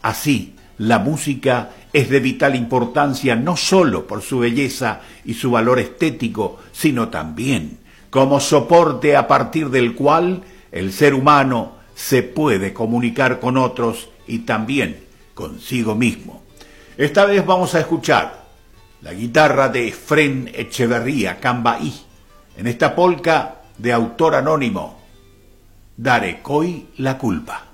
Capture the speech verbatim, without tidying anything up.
Así, la música es de vital importancia no sólo por su belleza y su valor estético, sino también como soporte a partir del cual el ser humano se puede comunicar con otros y también consigo mismo. Esta vez vamos a escuchar la guitarra de Efrén Echeverría Cambaí en esta polca de autor anónimo, Darekoi la culpa.